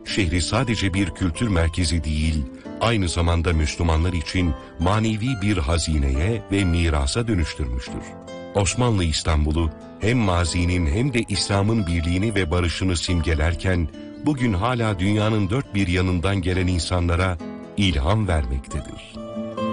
şehri sadece bir kültür merkezi değil, aynı zamanda Müslümanlar için manevi bir hazineye ve mirasa dönüştürmüştür. Osmanlı İstanbul'u hem mazinin hem de İslam'ın birliğini ve barışını simgelerken, bugün hala dünyanın dört bir yanından gelen insanlara ilham vermektedir.